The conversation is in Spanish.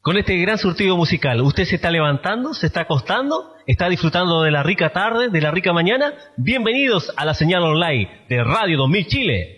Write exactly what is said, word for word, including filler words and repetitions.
con este gran surtido musical. ¿Usted se está levantando, se está acostando, está disfrutando de la rica tarde, de la rica mañana? Bienvenidos a la señal online de Radio dos mil Chile.